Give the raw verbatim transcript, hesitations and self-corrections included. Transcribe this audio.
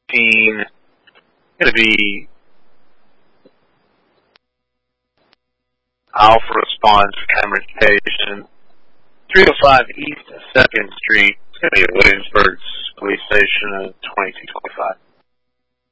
fifteen. Going to be Alpha Response Camera Station, three oh five East second Street. It's going to be at Williamsburg Police Station, twenty-two twenty-five.